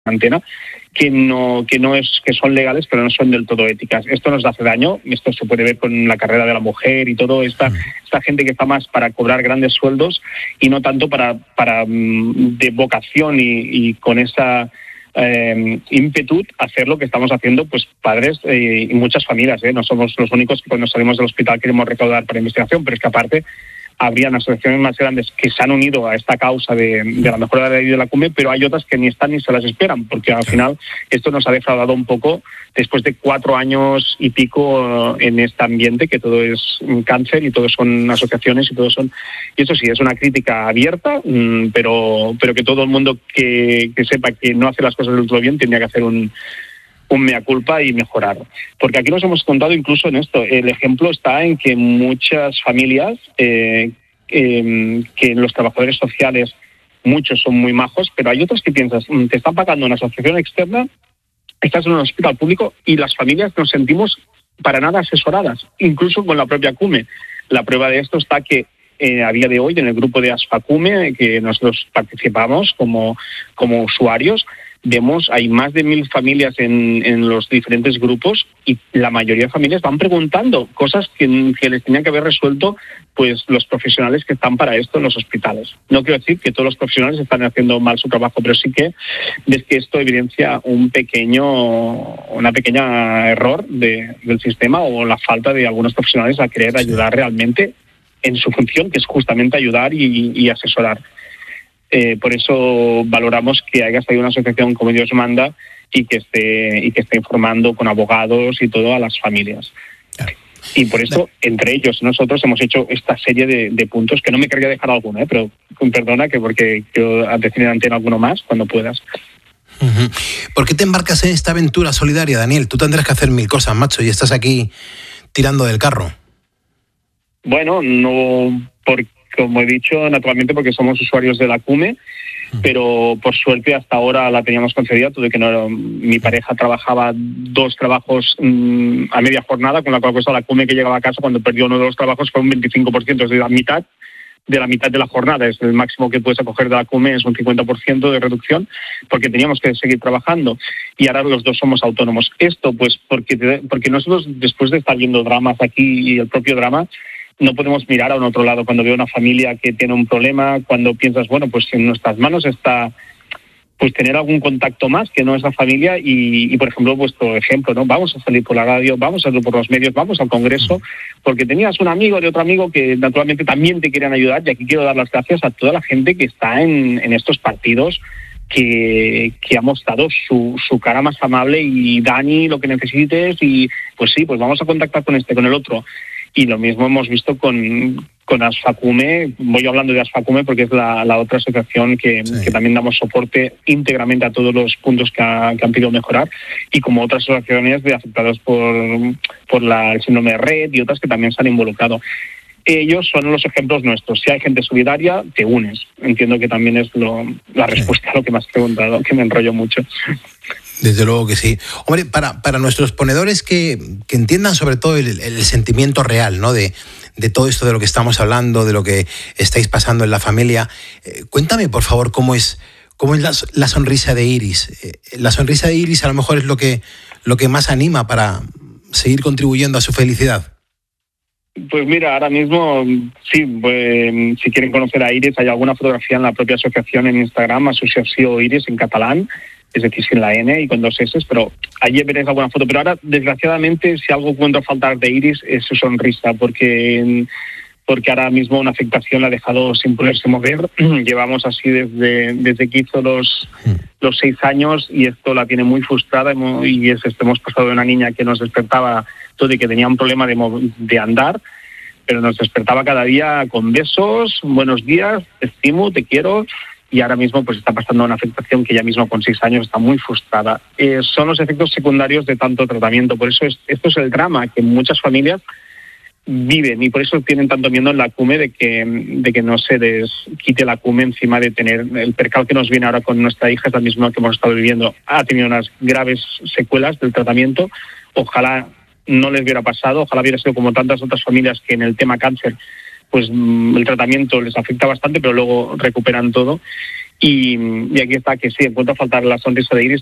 antena, que son legales, pero no son del todo éticas. Esto nos hace daño, esto se puede ver con la carrera de la mujer y todo, esta gente que está más para cobrar grandes sueldos y no tanto para de vocación y con esa ímpetu hacer lo que estamos haciendo pues padres y muchas familias. No somos los únicos que cuando salimos del hospital queremos recaudar para investigación, pero es que aparte habrían asociaciones más grandes que se han unido a esta causa de la mejora de la vida de la CUME, pero hay otras que ni están ni se las esperan, porque al final esto nos ha defraudado un poco después de 4 años y pico en este ambiente, que todo es cáncer y todo son asociaciones y eso sí, es una crítica abierta, pero que todo el mundo que sepa que no hace las cosas del todo bien tendría que hacer un mea culpa y mejorar. Porque aquí nos hemos contado incluso en esto. El ejemplo está en que muchas familias, que los trabajadores sociales, muchos son muy majos, pero hay otros que piensas, te están pagando una asociación externa, estás en un hospital público y las familias nos sentimos para nada asesoradas, incluso con la propia CUME. La prueba de esto está que a día de hoy en el grupo de ASFA-CUME, que nosotros participamos como usuarios, vemos, hay más de 1.000 familias en los diferentes grupos y la mayoría de familias van preguntando cosas que les tenían que haber resuelto pues los profesionales que están para esto en los hospitales. No quiero decir que todos los profesionales están haciendo mal su trabajo, pero sí que ves que esto evidencia una pequeña error del sistema o la falta de algunos profesionales a querer ayudar realmente en su función, que es justamente ayudar y asesorar. Por eso valoramos que haya salido una asociación como Dios manda y que esté informando con abogados y todo a las familias. Y por eso, entre ellos, nosotros hemos hecho esta serie de puntos, que no me querría dejar alguno, pero perdona, porque quiero decir en antena alguno más cuando puedas. ¿Por qué te embarcas en esta aventura solidaria, Daniel? Tú tendrás que hacer 1000 cosas, macho, y estás aquí tirando del carro. Bueno, no como he dicho, naturalmente porque somos usuarios de la CUME, pero por suerte hasta ahora la teníamos concedida, todo que mi pareja trabajaba 2 trabajos a media jornada, con la cual la CUME que llegaba a casa cuando perdió uno de los trabajos fue un 25%, es decir, la mitad de la jornada. Es el máximo que puedes acoger de la CUME, es un 50% de reducción, porque teníamos que seguir trabajando y ahora los 2 somos autónomos. Esto pues porque nosotros, después de estar viendo dramas aquí y el propio drama, no podemos mirar a un otro lado cuando veo una familia que tiene un problema, cuando piensas, bueno, pues en nuestras manos está pues tener algún contacto más que no esa familia y por ejemplo, vuestro ejemplo, ¿no? Vamos a salir por la radio, vamos a salir por los medios, vamos al congreso, porque tenías un amigo de otro amigo que naturalmente también te querían ayudar, y aquí quiero dar las gracias a toda la gente que está en estos partidos, que ha mostrado su cara más amable y Dani, lo que necesites, y pues sí, pues vamos a contactar con con el otro. Y lo mismo hemos visto con ASFA-CUME. Voy hablando de ASFA-CUME porque es la otra asociación que también damos soporte íntegramente a todos los puntos que han pedido mejorar, y como otras asociaciones de afectados por el síndrome de Red y otras que también se han involucrado. Ellos son los ejemplos nuestros. Si hay gente solidaria, te unes. Entiendo que también es la respuesta a lo que me has preguntado, que me enrollo mucho. Desde luego que sí. Hombre, para nuestros ponedores que entiendan sobre todo el sentimiento real, ¿no? de todo esto de lo que estamos hablando, de lo que estáis pasando en la familia, cuéntame, por favor, cómo es la sonrisa de Iris. La sonrisa de Iris a lo mejor es lo que más anima para seguir contribuyendo a su felicidad. Pues mira, ahora mismo, sí, pues, si quieren conocer a Iris, hay alguna fotografía en la propia asociación en Instagram, Asociació Iris en catalán, es decir, sin la N y con 2 S, pero allí veréis alguna foto. Pero ahora, desgraciadamente, si algo encuentro faltar de Iris es su sonrisa, porque ahora mismo una afectación la ha dejado sin poderse mover. Llevamos así desde que hizo los 6 años y esto la tiene muy frustrada, y hemos pasado de una niña que nos despertaba todo y que tenía un problema de andar, pero nos despertaba cada día con besos, buenos días, te estimo, te quiero. Y ahora mismo pues está pasando una afectación que ella misma con 6 años está muy frustrada. Son los efectos secundarios de tanto tratamiento. Por eso esto es el drama que muchas familias viven, y por eso tienen tanto miedo en la CUME de que no se les quite la CUME encima de tener el percal que nos viene ahora con nuestra hija. Es la misma que hemos estado viviendo. Ha tenido unas graves secuelas del tratamiento. Ojalá no les hubiera pasado, ojalá hubiera sido como tantas otras familias que en el tema cáncer pues el tratamiento les afecta bastante, pero luego recuperan todo. Y aquí está, que sí, en cuanto a faltar la sonrisa de Iris,